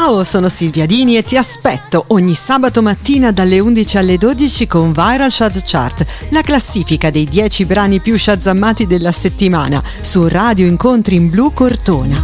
Ciao, sono Silvia Dini e ti aspetto ogni sabato mattina dalle 11 alle 12 con Viral Shaz Chart, la classifica dei 10 brani più shazammati della settimana su Radio Incontri in Blu Cortona.